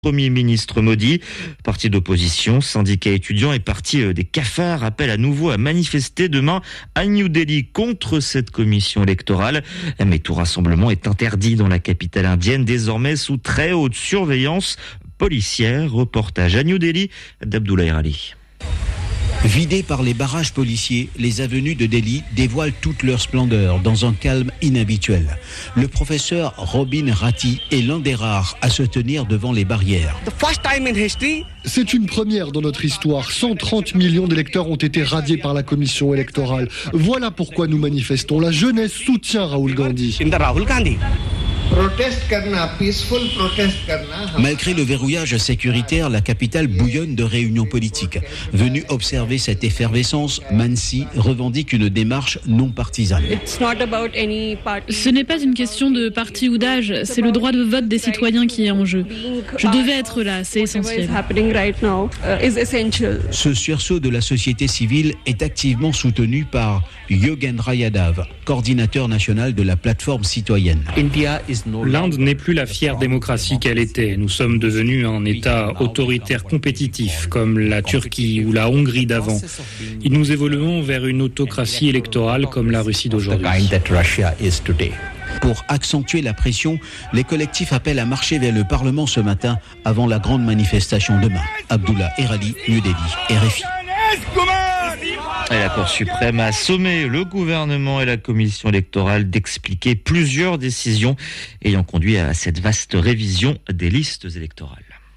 Premier ministre Modi. Parti d'opposition, syndicats étudiants et parti des cafards appellent à nouveau à manifester demain à New Delhi contre cette commission électorale. Mais tout rassemblement est interdit dans la capitale indienne, désormais sous très haute surveillance policière. Reportage à New Delhi d'Abdoulaye Ali. Vidées par les barrages policiers, les avenues de Delhi dévoilent toute leur splendeur dans un calme inhabituel. Le professeur Robin Ratti est l'un des rares à se tenir devant les barrières. C'est une première dans notre histoire. 130 millions d'électeurs ont été radiés par la commission électorale. Voilà pourquoi nous manifestons. La jeunesse soutient Rahul Gandhi. Malgré le verrouillage sécuritaire, la capitale bouillonne de réunions politiques. Venu observer cette effervescence, Mansi revendique une démarche non partisane. Ce n'est pas une question de parti ou d'âge, c'est le droit de vote des citoyens qui est en jeu. Je devais être là, c'est essentiel. Ce sursaut de la société civile est activement soutenu par Yogendra Yadav, coordinateur national de la plateforme citoyenne. L'Inde n'est plus la fière démocratie qu'elle était. Nous sommes devenus un État autoritaire compétitif, comme la Turquie ou la Hongrie d'avant. Et nous évoluons vers une autocratie électorale comme la Russie d'aujourd'hui. Pour accentuer la pression, les collectifs appellent à marcher vers le Parlement ce matin avant la grande manifestation demain. Abdullah Erali, New Delhi, RFI. Et la Cour suprême a sommé le gouvernement et la commission électorale d'expliquer plusieurs décisions ayant conduit à cette vaste révision des listes électorales.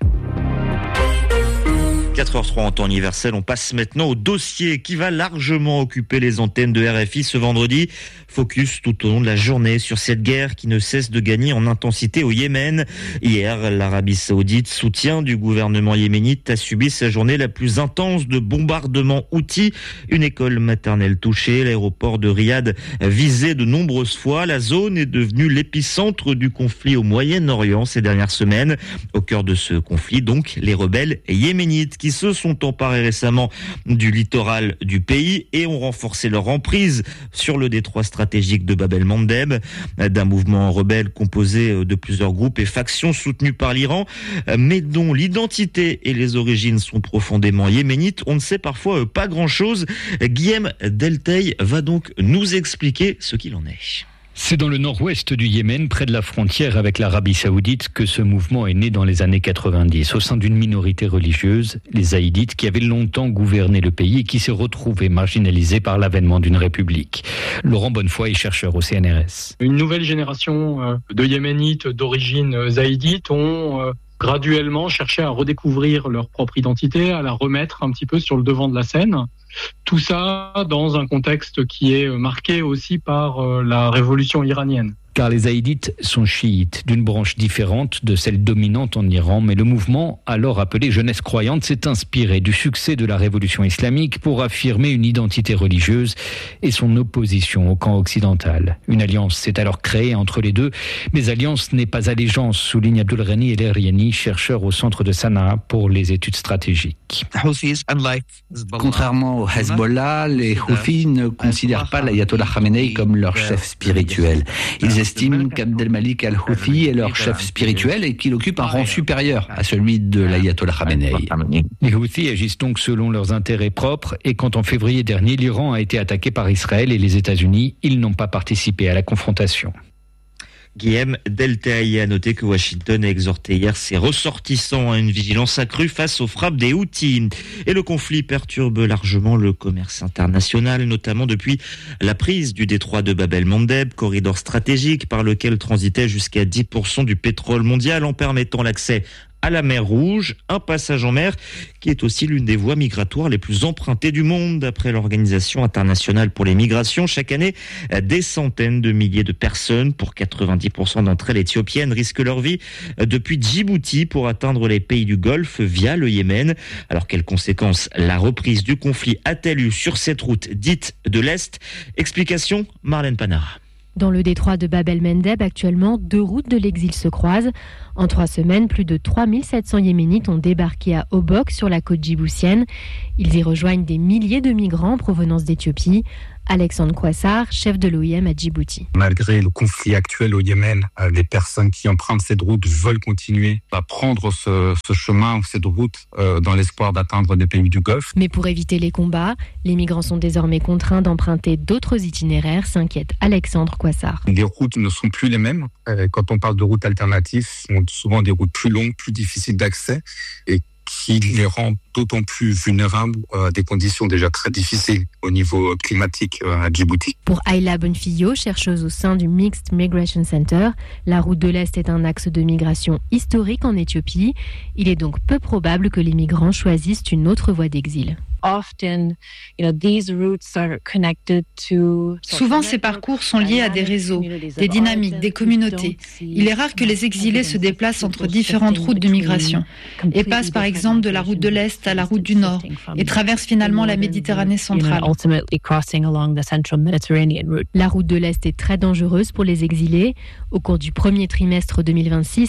4h03 en temps universel, on passe maintenant au dossier qui va largement occuper les antennes de RFI ce vendredi. Focus tout au long de la journée sur cette guerre qui ne cesse de gagner en intensité au Yémen. Hier, l'Arabie Saoudite, soutien du gouvernement yéménite, a subi sa journée la plus intense de bombardements Houthis. Une école maternelle touchée, l'aéroport de Riyad visé de nombreuses fois. La zone est devenue l'épicentre du conflit au Moyen-Orient ces dernières semaines. Au cœur de ce conflit, donc, les rebelles yéménites qui se sont emparés récemment du littoral du pays et ont renforcé leur emprise sur le détroit stratégique de Bab el-Mandeb, d'un mouvement rebelle composé de plusieurs groupes et factions soutenus par l'Iran, mais dont l'identité et les origines sont profondément yéménites. On ne sait parfois pas grand-chose. Guillaume Delteil va donc nous expliquer ce qu'il en est. C'est dans le nord-ouest du Yémen, près de la frontière avec l'Arabie Saoudite, que ce mouvement est né dans les années 90, au sein d'une minorité religieuse, les Zaïdites, qui avaient longtemps gouverné le pays et qui s'est retrouvé marginalisé par l'avènement d'une république. Laurent Bonnefoy est chercheur au CNRS. Une nouvelle génération de Yéménites d'origine zaïdite ont graduellement cherché à redécouvrir leur propre identité, à la remettre un petit peu sur le devant de la scène. Tout ça dans un contexte qui est marqué aussi par la révolution iranienne. Car les Zaïdites sont chiites, d'une branche différente de celle dominante en Iran, mais le mouvement, alors appelé Jeunesse croyante, s'est inspiré du succès de la révolution islamique pour affirmer une identité religieuse et son opposition au camp occidental. Une alliance s'est alors créée entre les deux, mais alliance n'est pas allégeance, souligne Abdulghani El-Eriani, chercheur au centre de Sanaa pour les études stratégiques. Contrairement au Hezbollah, les Houthis ne considèrent pas l'ayatollah Khamenei comme leur chef spirituel. Ils estiment qu'Abdelmalik al-Houthi est leur chef spirituel et qu'il occupe un rang supérieur à celui de l'ayatollah Khamenei. Les Houthis agissent donc selon leurs intérêts propres et quand en février dernier, l'Iran a été attaqué par Israël et les États-Unis, ils n'ont pas participé à la confrontation. Guillaume Delteil a noté que Washington a exhorté hier ses ressortissants à une vigilance accrue face aux frappes des Houthis. Et le conflit perturbe largement le commerce international, notamment depuis la prise du détroit de Bab el-Mandeb, corridor stratégique par lequel transitait jusqu'à 10% du pétrole mondial en permettant l'accès à la mer Rouge, un passage en mer qui est aussi l'une des voies migratoires les plus empruntées du monde. D'après l'Organisation internationale pour les migrations, chaque année, des centaines de milliers de personnes, pour 90% d'entre elles éthiopiennes, risquent leur vie depuis Djibouti pour atteindre les pays du Golfe via le Yémen. Alors quelles conséquences la reprise du conflit a-t-elle eu sur cette route dite de l'Est? Explication, Marlène Panara. Dans le détroit de Bab el-Mandeb, actuellement, 2 routes de l'exil se croisent. En 3 semaines, plus de 3700 Yéménites ont débarqué à Obok, sur la côte djiboutienne. Ils y rejoignent des milliers de migrants en provenance d'Éthiopie. Alexandre Kouassar, chef de l'OIM à Djibouti. Malgré le conflit actuel au Yémen, les personnes qui empruntent cette route veulent continuer à prendre ce chemin ou cette route dans l'espoir d'atteindre des pays du Golfe. Mais pour éviter les combats, les migrants sont désormais contraints d'emprunter d'autres itinéraires, s'inquiète Alexandre Kouassar. Les routes ne sont plus les mêmes. Quand on parle de routes alternatives, ce sont souvent des routes plus longues, plus difficiles d'accès et qui les rend d'autant plus vulnérables à des conditions déjà très difficiles au niveau climatique à Djibouti. Pour Ayla Bonfillo, chercheuse au sein du Mixed Migration Center, la route de l'Est est un axe de migration historique en Éthiopie. Il est donc peu probable que les migrants choisissent une autre voie d'exil. Souvent, ces parcours sont liés à des réseaux, des dynamiques, des communautés. Il est rare que les exilés se déplacent entre différentes routes de migration et passent par exemple de la route de l'Est à la route du Nord et traversent finalement la Méditerranée centrale. La route de l'Est est très dangereuse pour les exilés. Au cours du premier trimestre 2026,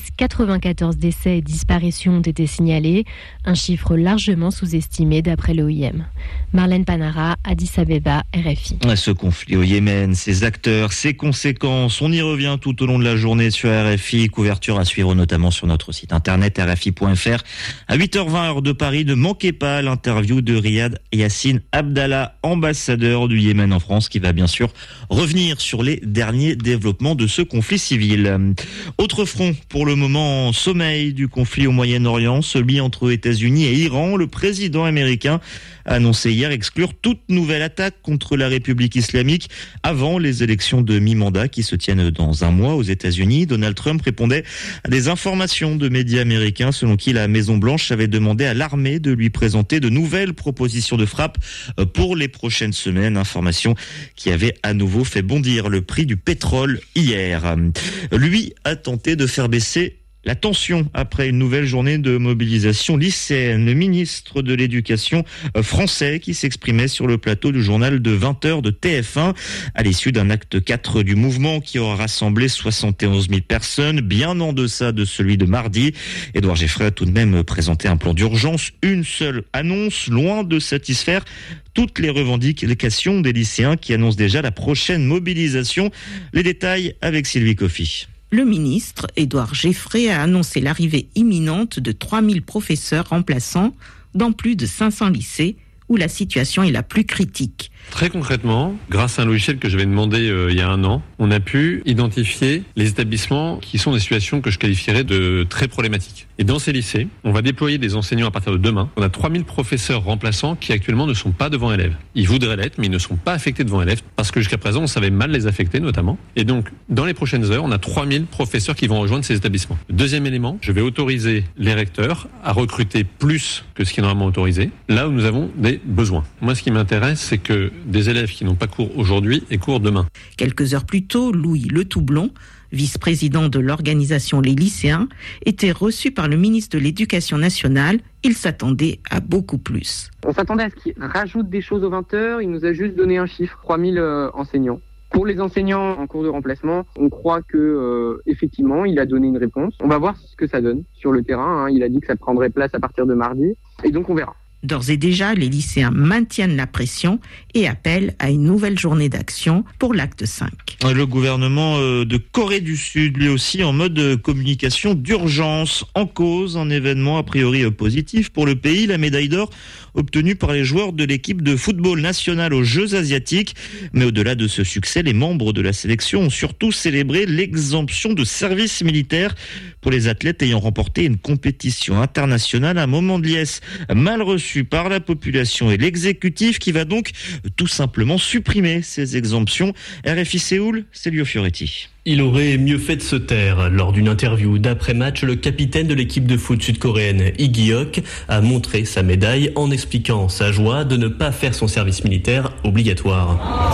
94 décès et disparitions ont été signalés, un chiffre largement sous-estimé d'après l'OIM. Marlène Panara, Addis Abeba, RFI. Ce conflit au Yémen, ses acteurs, ses conséquences, on y revient tout au long de la journée sur RFI. Couverture à suivre notamment sur notre site internet rfi.fr. À 8h20 heure de Paris, ne manquez pas l'interview de Riyad Yassine Abdallah, ambassadeur du Yémen en France, qui va bien sûr revenir sur les derniers développements de ce conflit civil. Autre front pour le moment en sommeil du conflit au Moyen-Orient, celui entre États-Unis et Iran. Le président américain a annoncé hier exclure toute nouvelle attaque contre la République islamique avant les élections de mi-mandat qui se tiennent dans un mois aux États-Unis. Donald Trump répondait à des informations de médias américains selon qui la Maison-Blanche avait demandé à l'armée de lui présenter de nouvelles propositions de frappe pour les prochaines semaines. Information qui avait à nouveau fait bondir le prix du pétrole hier. Lui a tenté de faire baisser la tension après une nouvelle journée de mobilisation lycéenne. Le ministre de l'Éducation français qui s'exprimait sur le plateau du journal de 20h de TF1 à l'issue d'un acte 4 du mouvement qui aura rassemblé 71 000 personnes, bien en deçà de celui de mardi. Édouard Geffray a tout de même présenté un plan d'urgence, une seule annonce, loin de satisfaire toutes les revendications des lycéens qui annoncent déjà la prochaine mobilisation. Les détails avec Sylvie Coffy. Le ministre, Édouard Geffray, a annoncé l'arrivée imminente de 3000 professeurs remplaçants dans plus de 500 lycées où la situation est la plus critique. Très concrètement, grâce à un logiciel que j'avais demandé il y a un an, on a pu identifier les établissements qui sont des situations que je qualifierais de très problématiques. Et dans ces lycées, on va déployer des enseignants à partir de demain. On a 3000 professeurs remplaçants qui actuellement ne sont pas devant élèves. Ils voudraient l'être, mais ils ne sont pas affectés devant élèves parce que jusqu'à présent, on savait mal les affecter notamment. Et donc, dans les prochaines heures, on a 3000 professeurs qui vont rejoindre ces établissements. Deuxième élément, je vais autoriser les recteurs à recruter plus que ce qui est normalement autorisé, là où nous avons des besoins. Moi, ce qui m'intéresse, c'est que des élèves qui n'ont pas cours aujourd'hui aient cours demain. Quelques heures plus tôt, Louis Le Toublon, vice-président de l'organisation Les Lycéens, était reçu par le ministre de l'Éducation nationale. Il s'attendait à beaucoup plus. On s'attendait à ce qu'il rajoute des choses aux 20h. Il nous a juste donné un chiffre, 3000 enseignants. Pour les enseignants en cours de remplacement, on croit que effectivement, il a donné une réponse. On va voir ce que ça donne sur le terrain. Il a dit que ça prendrait place à partir de mardi. Et donc, on verra. D'ores et déjà, les lycéens maintiennent la pression et appellent à une nouvelle journée d'action pour l'acte 5. Le gouvernement de Corée du Sud, lui aussi en mode communication d'urgence. En cause, un événement a priori positif pour le pays, la médaille d'or obtenue par les joueurs de l'équipe de football nationale aux Jeux asiatiques. Mais au-delà de ce succès, les membres de la sélection ont surtout célébré l'exemption de service militaire pour les athlètes ayant remporté une compétition internationale. Un moment de liesse mal reçu par la population et l'exécutif qui va donc tout simplement supprimer ces exemptions. RFI Séoul, Célio Fioretti. Il aurait mieux fait de se taire. Lors d'une interview d'après-match, le capitaine de l'équipe de foot sud-coréenne, Lee Gi-hyuk, a montré sa médaille en expliquant sa joie de ne pas faire son service militaire obligatoire.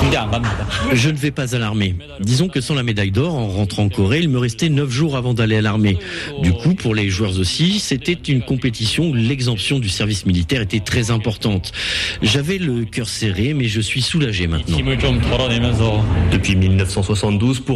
Je ne vais pas à l'armée. Disons que sans la médaille d'or, en rentrant en Corée, il me restait 9 jours avant d'aller à l'armée. Du coup, pour les joueurs aussi, c'était une compétition où l'exemption du service militaire était très importante. J'avais le cœur serré, mais je suis soulagé maintenant. Depuis 1972, pour encourager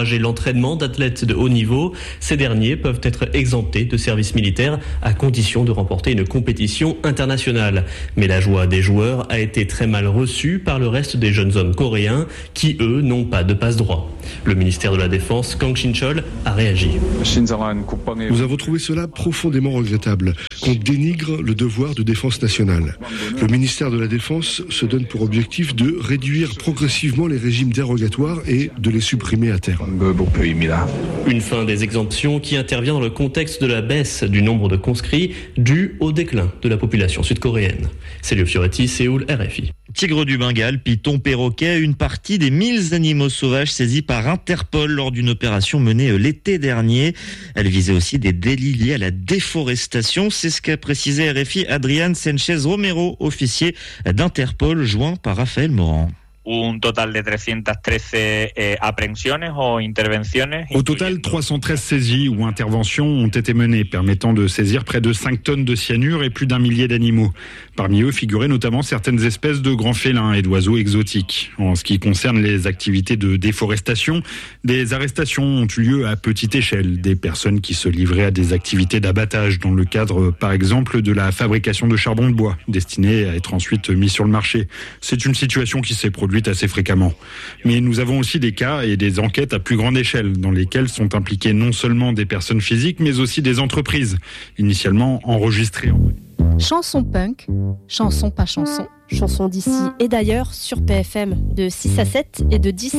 encourager l'entraînement d'athlètes de haut niveau. Ces derniers peuvent être exemptés de service militaire à condition de remporter une compétition internationale. Mais la joie des joueurs a été très mal reçue par le reste des jeunes hommes coréens qui, eux, n'ont pas de passe-droit. Le ministère de la Défense, Kang Shin-chol, a réagi. Nous avons trouvé cela profondément regrettable, qu'on dénigre le devoir de défense nationale. Le ministère de la Défense se donne pour objectif de réduire progressivement les régimes dérogatoires et de les supprimer à terme. Une fin des exemptions qui intervient dans le contexte de la baisse du nombre de conscrits due au déclin de la population sud-coréenne. Célio Fioretti, Séoul, RFI. Tigre du Bengale, python, perroquet, une partie des 1000 animaux sauvages saisis par Interpol lors d'une opération menée l'été dernier. Elle visait aussi des délits liés à la déforestation. C'est ce qu'a précisé RFI Adrián Sánchez Romero, officier d'Interpol, joint par Raphaël Morand. Un total de 313 aprehensiones o intervenciones. Au total, 313 saisies ou interventions ont été menées, permettant de saisir près de 5 tonnes de cyanure et plus d'1 millier d'animaux. Parmi eux figuraient notamment certaines espèces de grands félins et d'oiseaux exotiques. En ce qui concerne les activités de déforestation, des arrestations ont eu lieu à petite échelle. Des personnes qui se livraient à des activités d'abattage dans le cadre, par exemple, de la fabrication de charbon de bois, destiné à être ensuite mis sur le marché. C'est une situation qui s'est produite assez fréquemment. Mais nous avons aussi des cas et des enquêtes à plus grande échelle dans lesquelles sont impliquées non seulement des personnes physiques mais aussi des entreprises, initialement enregistrées. Chanson punk, chanson pas chanson, chanson d'ici et d'ailleurs sur PFM de 6 à 7 et de 10